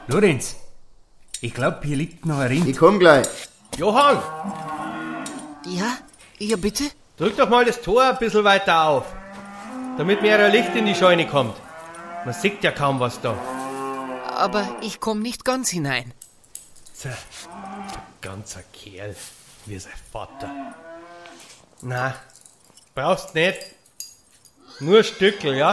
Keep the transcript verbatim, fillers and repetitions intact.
Lorenz, ich glaub, hier liegt noch ein Rind. Ich komm gleich. Johann, Ja? Ja, bitte? drück doch mal das Tor ein bisschen weiter auf, damit mehr Licht in die Scheune kommt. Man sieht ja kaum was da. Aber ich komm nicht ganz hinein. So, ganzer Kerl, wie sein Vater. Na, brauchst nicht. Nur Stückel, ja?